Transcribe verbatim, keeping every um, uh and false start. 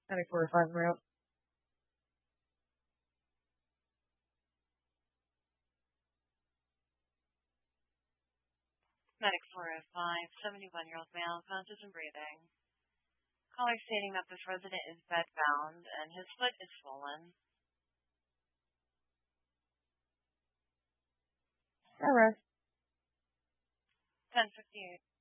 ninety-four oh five route. Medic four oh five, seventy-one-year-old male, conscious and breathing. Caller stating that this resident is bedbound and his foot is swollen. Arrest. ten fifty-eight.